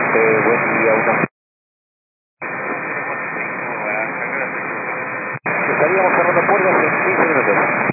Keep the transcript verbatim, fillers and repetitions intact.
Eh, buen día, una... Estaríamos cerrando puertas en quince minutos.